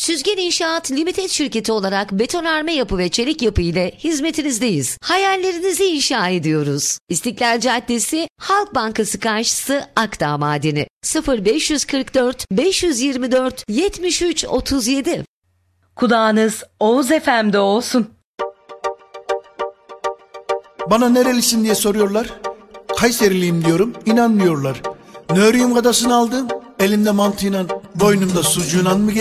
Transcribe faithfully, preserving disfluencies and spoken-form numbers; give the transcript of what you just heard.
Süzgen İnşaat Limited şirketi olarak betonarme yapı ve çelik yapı ile hizmetinizdeyiz. Hayallerinizi inşa ediyoruz. İstiklal Caddesi, Halk Bankası karşısı, Akdağ Madeni. sıfır beş kırk dört beş yirmi dört yetmiş üç otuz yedi. Kulağınız Oğuz F M'de olsun. Bana nerelisin diye soruyorlar. Kayseriliyim diyorum, inanmıyorlar. Nöryum kadasını aldım, elimde mantığıyla, boynumda sucuğuyla mı